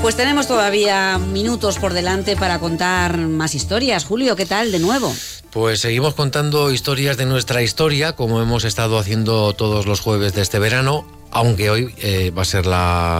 Pues tenemos todavía minutos por delante para contar más historias. Julio, ¿qué tal de nuevo? Pues seguimos contando historias de nuestra historia, como hemos estado haciendo todos los jueves de este verano, aunque hoy va a ser la